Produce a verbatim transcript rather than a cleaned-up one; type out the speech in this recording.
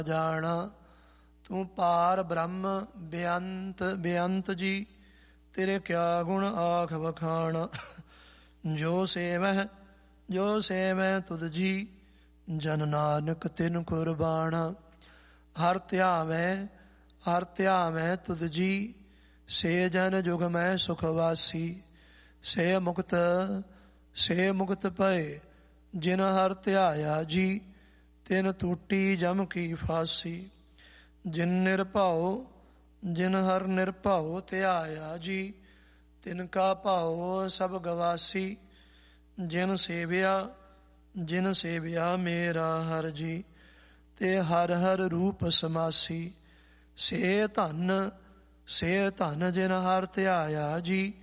ਜਾਣਾ। ਤੂੰ ਪਾਰ ਬ੍ਰਹਮ ਬੇਅੰਤ ਬੇਅੰਤ ਜੀ, ਤੇਰੇ ਕਿਆ ਗੁਣ ਆਖ ਵਖਾਣਾ। ਜੋ ਸੇਵਹਿ ਜੋ ਸੇਵੈ ਤੁਧ ਜੀ, ਜਨ ਨਾਨਕ ਤਿਨ ਕੁਰਬਾਣਾ। ਹਰ ਧਿਆਵੈ ਹਰ ਧਿਆਵੈ ਤੁਧ ਜੀ, ਸੇ ਜਨ ਜੁਗ ਮੈਂ ਸੁਖ ਵਾਸੀ। ਸੇ ਮੁਕਤ ਸੇ ਮੁਕਤ ਭਏ, ਜਿਨ ਹਰ ਧਿਆਇਆ ਜੀ, ਤਿਨ ਟੂਟੀ ਜਮ ਕੀ ਫਾਸੀ। ਜਿਨ ਨਿਰਭਉ ਜਿਨ ਹਰ ਨਿਰਭਉ ਧਿਆਇਆ ਜੀ, ਤਿਨ ਕਾ ਭਾਉ ਸਭ ਗਵਾਸੀ। ਜਿਨ ਸੇਵਿਆ ਜਿਨ ਸੇਵਿਆ ਮੇਰਾ ਹਰ ਜੀ, ਤੇ ਹਰ ਹਰ ਰੂਪ ਸਮਾਸੀ। ਸੇ ਧਨ ਸੇ ਧਨ ਜਿਨ ਹਰ ਧਿਆਇਆ ਜੀ,